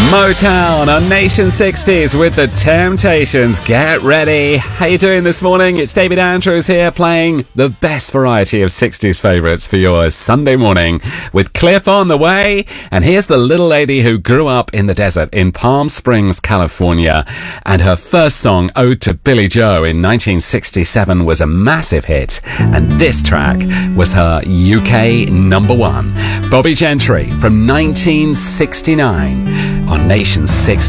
Motown on Nation 60s with the Temptations. Get ready. How you doing this morning? It's David Andrews here playing the best variety of 60s favourites for your Sunday morning with Cliff on the way. And here's the little lady who grew up in the desert in Palm Springs, California. And her first song, Ode to Billy Joe, in 1967 was a massive hit. And this track was her UK number one. Bobby Gentry from 1969 on Nation 60.